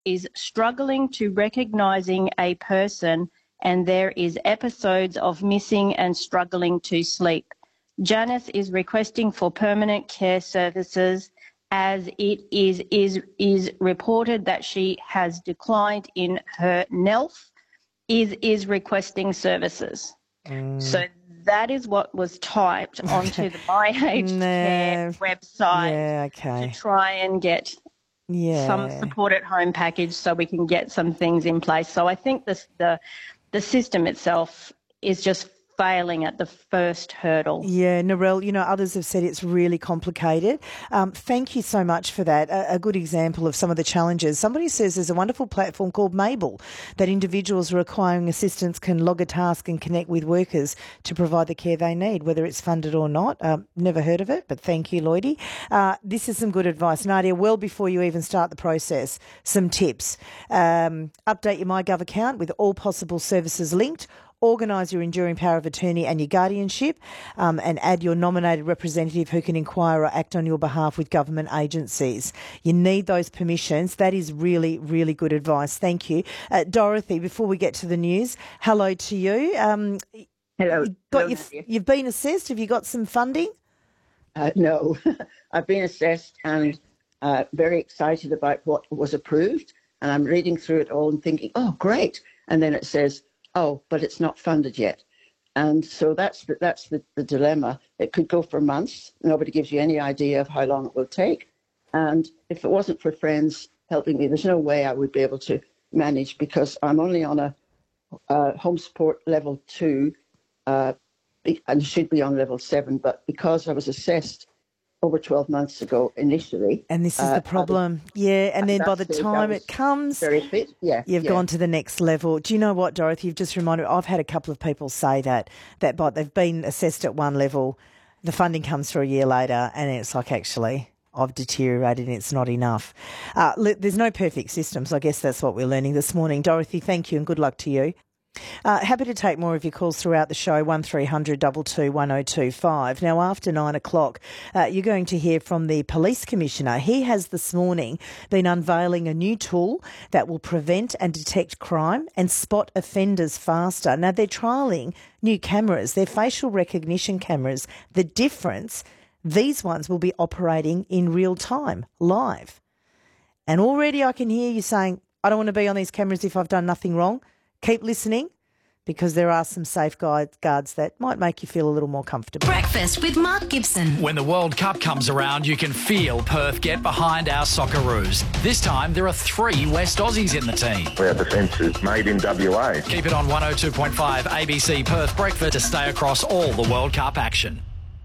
is struggling to recognising a person, and there is episodes of missing and struggling to sleep. Janice is requesting for permanent care services as it is reported that she has declined in her NELF, is requesting services. So that is what was typed onto the My Aged Care website to try and get some support at home package so we can get some things in place. So I think the system itself is just failing at the first hurdle. Yeah, Narelle, others have said it's really complicated. Thank you so much for that. A good example of some of the challenges. Somebody says there's a wonderful platform called Mabel that individuals requiring assistance can log a task and connect with workers to provide the care they need, whether it's funded or not. Never heard of it, but thank you, Lloydie. This is some good advice. Nadia, well before you even start the process, some tips. Update your MyGov account with all possible services linked. Organise your enduring power of attorney and your guardianship, and add your nominated representative who can inquire or act on your behalf with government agencies. You need those permissions. That is really, really good advice. Thank you. Dorothy, before we get to the news, hello to you. Hello. You've been assessed. Have you got some funding? No. I've been assessed and very excited about what was approved. And I'm reading through it all and thinking, oh, great. And then it says, oh, but it's not funded yet. And so that's the dilemma. It could go for months. Nobody gives you any idea of how long it will take. And if it wasn't for friends helping me, there's no way I would be able to manage, because I'm only on a home support level 2 and should be on level 7. But because I was assessed over 12 months ago initially. And this is the problem. And then by the time it comes, very fit. You've gone to the next level. Do you know what, Dorothy? You've just reminded me, I've had a couple of people say that they've been assessed at one level, the funding comes through a year later, and it's like, actually, I've deteriorated and it's not enough. There's no perfect system, so I guess that's what we're learning this morning. Dorothy, thank you and good luck to you. Happy to take more of your calls throughout the show, 1300 22 1025. Now, after 9 o'clock, you're going to hear from the Police Commissioner. He has this morning been unveiling a new tool that will prevent and detect crime and spot offenders faster. Now, they're trialling new cameras. They're facial recognition cameras. The difference, these ones will be operating in real time, live. And already I can hear you saying, I don't want to be on these cameras if I've done nothing wrong. Keep listening, because there are some safeguards that might make you feel a little more comfortable. Breakfast with Mark Gibson. When the World Cup comes around, you can feel Perth get behind our Socceroos. This time, there are 3 West Aussies in the team. Our defence is made in WA. Keep it on 102.5 ABC Perth Breakfast to stay across all the World Cup action.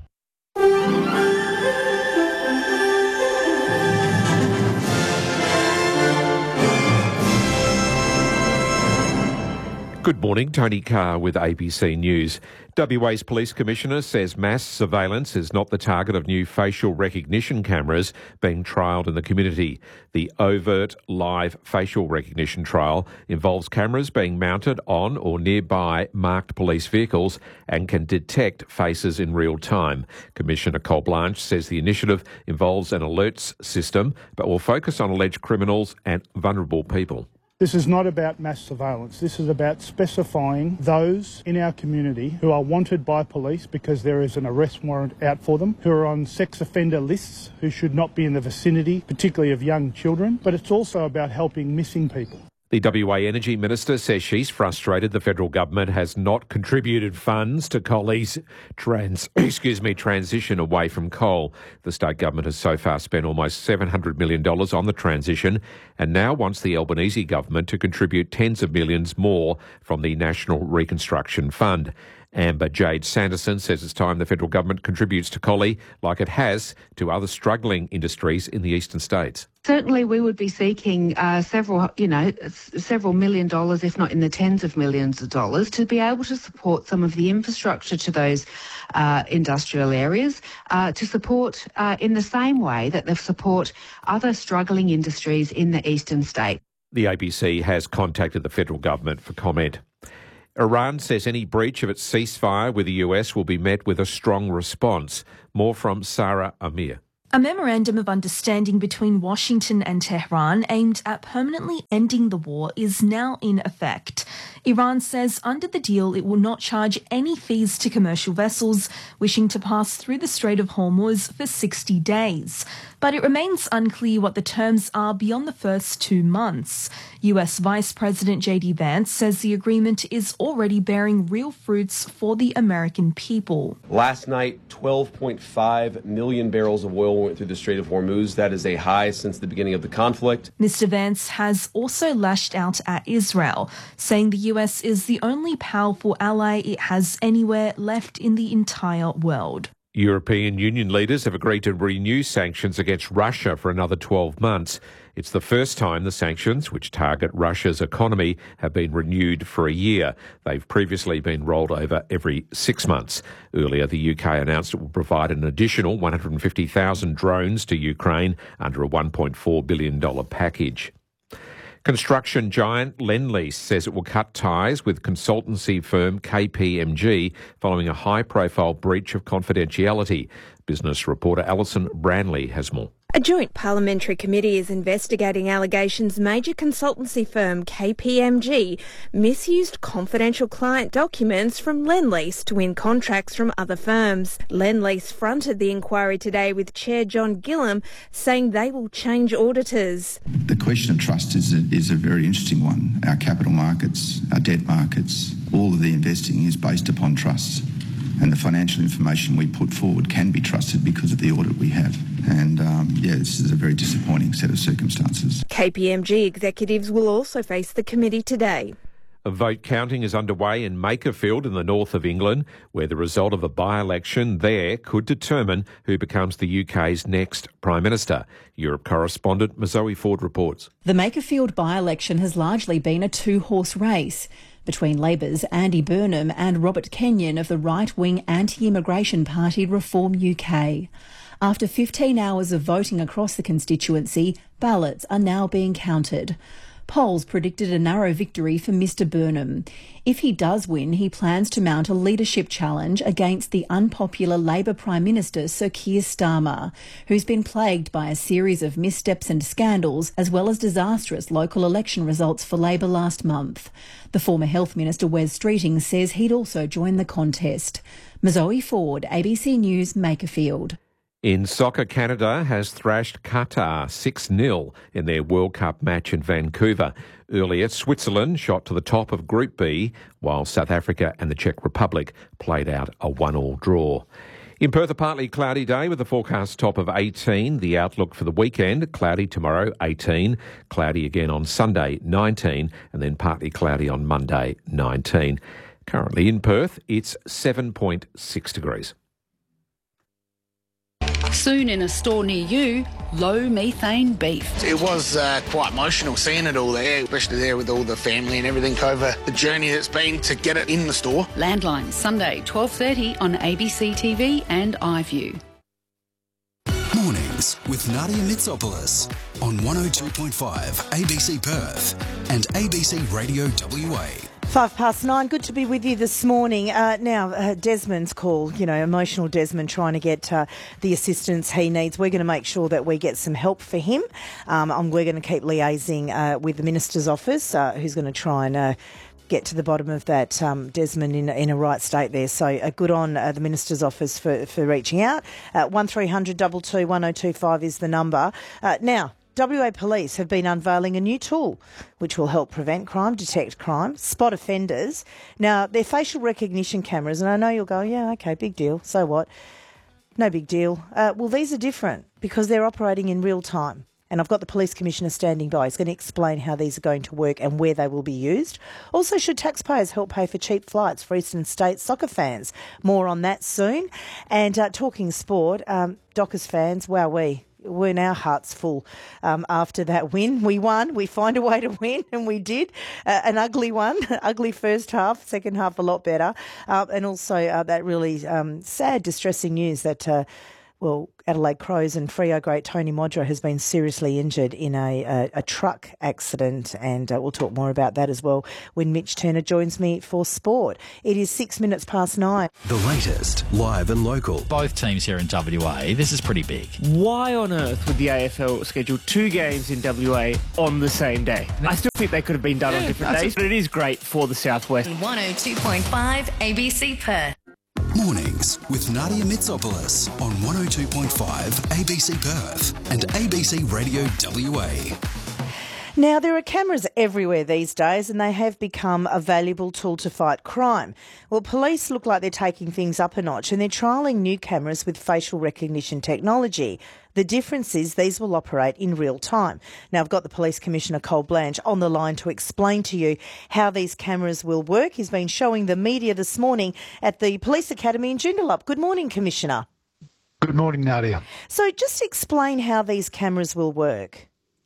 Good morning, Tony Carr with ABC News. WA's Police Commissioner says mass surveillance is not the target of new facial recognition cameras being trialled in the community. The overt live facial recognition trial involves cameras being mounted on or nearby marked police vehicles and can detect faces in real time. Commissioner Cole Blanche says the initiative involves an alerts system but will focus on alleged criminals and vulnerable people. This is not about mass surveillance. This is about specifying those in our community who are wanted by police because there is an arrest warrant out for them, who are on sex offender lists, who should not be in the vicinity, particularly of young children. But it's also about helping missing people. The WA Energy Minister says she's frustrated the federal government has not contributed funds to Coley's transition away from coal. The state government has so far spent almost $700 million on the transition and now wants the Albanese government to contribute tens of millions more from the National Reconstruction Fund. Amber Jade Sanderson says it's time the federal government contributes to Coley like it has to other struggling industries in the eastern states. Certainly we would be seeking several million dollars, if not in the tens of millions of dollars, to be able to support some of the infrastructure to those industrial areas, to support in the same way that they support other struggling industries in the eastern state. The ABC has contacted the federal government for comment. Iran says any breach of its ceasefire with the US will be met with a strong response. More from Sarah Amir. A memorandum of understanding between Washington and Tehran aimed at permanently ending the war is now in effect. Iran says under the deal it will not charge any fees to commercial vessels wishing to pass through the Strait of Hormuz for 60 days. But it remains unclear what the terms are beyond the first 2 months. US Vice President J.D. Vance says the agreement is already bearing real fruits for the American people. Last night, 12.5 million barrels of oil went through the Strait of Hormuz. That is a high since the beginning of the conflict. Mr. Vance has also lashed out at Israel, saying the US is the only powerful ally it has anywhere left in the entire world. European Union leaders have agreed to renew sanctions against Russia for another 12 months. It's the first time the sanctions, which target Russia's economy, have been renewed for a year. They've previously been rolled over every 6 months. Earlier, the UK announced it will provide an additional 150,000 drones to Ukraine under a $1.4 billion package. Construction giant Lendlease says it will cut ties with consultancy firm KPMG following a high-profile breach of confidentiality. Business reporter Alison Branley has more. A joint parliamentary committee is investigating allegations major consultancy firm KPMG misused confidential client documents from Lendlease to win contracts from other firms. Lendlease fronted the inquiry today with Chair John Gillam saying they will change auditors. The question of trust is a very interesting one. Our capital markets, our debt markets, all of the investing is based upon trust. And the financial information we put forward can be trusted because of the audit we have. And this is a very disappointing set of circumstances. KPMG executives will also face the committee today. A vote counting is underway in Makerfield in the north of England, where the result of a by-election there could determine who becomes the UK's next Prime Minister. Europe correspondent Mazoe Ford reports. The Makerfield by-election has largely been a two-horse race between Labour's Andy Burnham and Robert Kenyon of the right-wing anti-immigration party Reform UK. After 15 hours of voting across the constituency, ballots are now being counted. Polls predicted a narrow victory for Mr Burnham. If he does win, he plans to mount a leadership challenge against the unpopular Labor Prime Minister Sir Keir Starmer, who's been plagued by a series of missteps and scandals, as well as disastrous local election results for Labor last month. The former Health Minister Wes Streeting says he'd also join the contest. Mazoe Ford, ABC News, Makerfield. In soccer, Canada has thrashed Qatar 6-0 in their World Cup match in Vancouver. Earlier, Switzerland shot to the top of Group B, while South Africa and the Czech Republic played out a 1-1 draw. In Perth, a partly cloudy day with a forecast top of 18. The outlook for the weekend, cloudy tomorrow, 18. Cloudy again on Sunday, 19. And then partly cloudy on Monday, 19. Currently in Perth, it's 7.6 degrees. Soon in a store near you, low methane beef. It was quite emotional seeing it all there, especially there with all the family and everything over the journey that's been to get it in the store. Landline, Sunday, 12:30 on ABC TV and iView. Mornings with Nadia Mitsopoulos on 102.5 ABC Perth and ABC Radio WA. 9:05. Good to be with you this morning. Now, Desmond's call, emotional Desmond trying to get the assistance he needs. We're going to make sure that we get some help for him. We're going to keep liaising with the Minister's office, who's going to try and get to the bottom of that, Desmond, in a right state there. So good on the Minister's office for reaching out. 1300 22 1025 is the number. Now, WA Police have been unveiling a new tool which will help prevent crime, detect crime, spot offenders. Now, they're facial recognition cameras, and I know you'll go, yeah, okay, big deal, so what? No big deal. Well, these are different because they're operating in real time. And I've got the Police Commissioner standing by. He's going to explain how these are going to work and where they will be used. Also, should taxpayers help pay for cheap flights for Eastern States soccer fans? More on that soon. And talking sport, Dockers fans, wowee. We're our hearts full after that win. We won. We find a way to win, and we did. An ugly one, ugly first half, second half a lot better. And also that really sad, distressing news that Adelaide Crows and Freo great Tony Modra has been seriously injured in a truck accident, and we'll talk more about that as well when Mitch Turner joins me for sport. It is 6 minutes past 9. The latest, live and local. Both teams here in WA, this is pretty big. Why on earth would the AFL schedule 2 games in WA on the same day? I still think they could have been done on different days, but it is great for the Southwest. 102.5 ABC Perth. Mornings with Nadia Mitsopoulos on 102.5 ABC Perth and ABC Radio WA. Now, there are cameras everywhere these days and they have become a valuable tool to fight crime. Well, police look like they're taking things up a notch and they're trialling new cameras with facial recognition technology. The difference is these will operate in real time. Now, I've got the Police Commissioner, Cole Blanche, on the line to explain to you how these cameras will work. He's been showing the media this morning at the Police Academy in Joondalup. Good morning, Commissioner. Good morning, Nadia. So just explain how these cameras will work.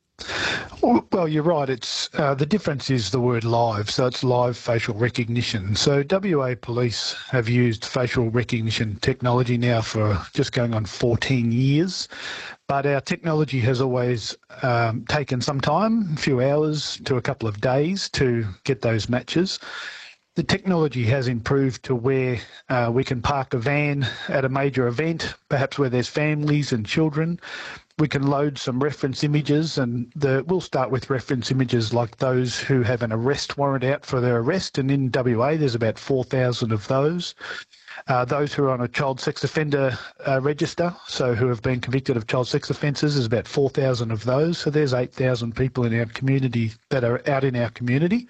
Well, you're right. It's the difference is the word live, so it's live facial recognition. So WA Police have used facial recognition technology now for just going on 14 years, but our technology has always taken some time, a few hours to a couple of days to get those matches. The technology has improved to where we can park a van at a major event, perhaps where there's families and children. We can load some reference images, and we'll start with reference images like those who have an arrest warrant out for their arrest, and in WA there's about 4,000 of those. Those who are on a child sex offender register, so who have been convicted of child sex offences, there's about 4,000 of those. So there's 8,000 people in our community that are out in our community.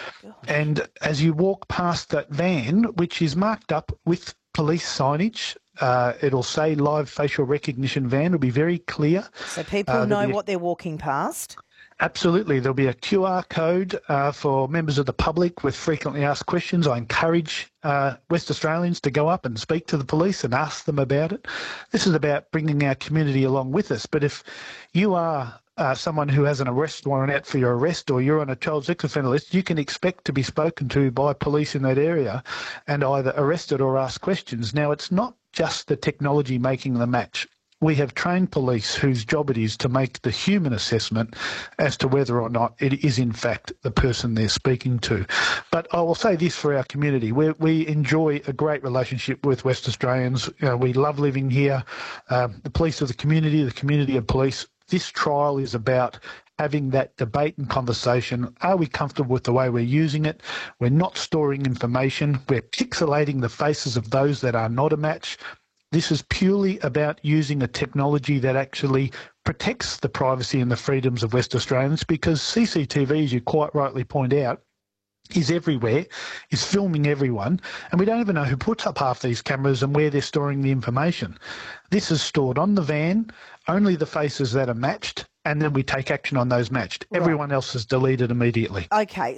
And as you walk past that van, which is marked up with police signage, it'll say live facial recognition van. It'll be very clear. So people know what they're walking past? Absolutely. There'll be a QR code for members of the public with frequently asked questions. I encourage West Australians to go up and speak to the police and ask them about it. This is about bringing our community along with us. But if you are someone who has an arrest warrant out for your arrest, or you're on a child sex offender list, you can expect to be spoken to by police in that area and either arrested or asked questions. Now, it's not just the technology making the match. We have trained police whose job it is to make the human assessment as to whether or not it is in fact the person they're speaking to. But I will say this for our community. We enjoy a great relationship with West Australians. We love living here. The police of the community of police. This trial is about having that debate and conversation. Are we comfortable with the way we're using it? We're not storing information. We're pixelating the faces of those that are not a match. This is purely about using a technology that actually protects the privacy and the freedoms of West Australians, because CCTV, as you quite rightly point out, is everywhere, is filming everyone, and we don't even know who puts up half these cameras and where they're storing the information. This is stored on the van, only the faces that are matched, and then we take action on those matched. Right. Everyone else is deleted immediately. Okay,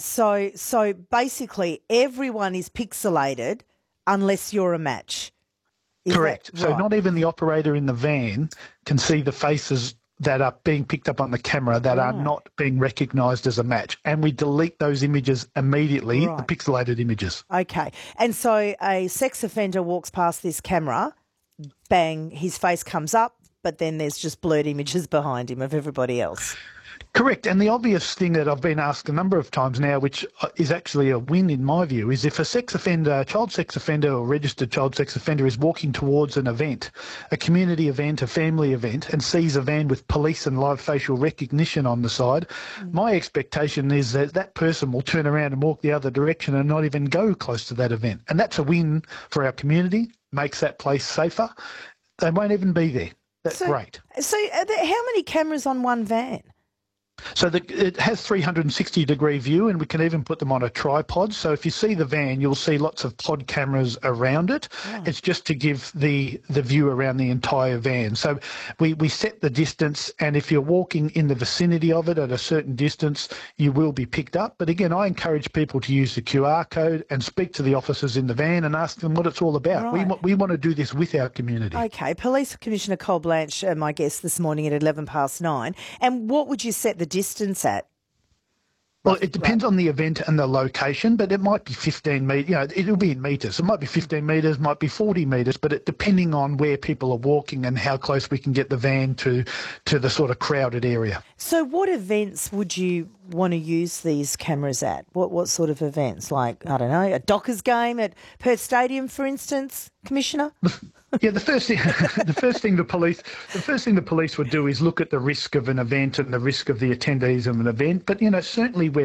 so basically everyone is pixelated unless you're a match. Correct. So not even the operator in the van can see the faces that are being picked up on the camera that are not being recognised as a match. And we delete those images immediately, the pixelated images. Okay. And so a sex offender walks past this camera, bang, his face comes up, but then there's just blurred images behind him of everybody else. Correct. And the obvious thing that I've been asked a number of times now, which is actually a win in my view, is if a sex offender, child sex offender or registered child sex offender is walking towards an event, a community event, a family event, and sees a van with police and live facial recognition on the side, my expectation is that that person will turn around and walk the other direction and not even go close to that event. And that's a win for our community, makes that place safer. They won't even be there. That's great. So how many cameras on one van? So it has 360-degree view, and we can even put them on a tripod. So if you see the van, you'll see lots of pod cameras around it. Oh. It's just to give the view around the entire van. So we set the distance, and if you're walking in the vicinity of it at a certain distance, you will be picked up. But again, I encourage people to use the QR code and speak to the officers in the van and ask them what it's all about. Right. We want to do this with our community. Okay. Police Commissioner Cole Blanche, my guest this morning at 9:11. And what would you set the distance at? Well, it depends on the event and the location, but it might be 15 metres, it'll be in metres. It might be 15 metres, might be 40 metres, but depending on where people are walking and how close we can get the van to the sort of crowded area. So what events would you want to use these cameras at? What sort of events? Like, I don't know, a Dockers game at Perth Stadium, for instance, Commissioner? Yeah, the first thing the police would do is look at the risk of an event and the risk of the attendees of an event. But certainly where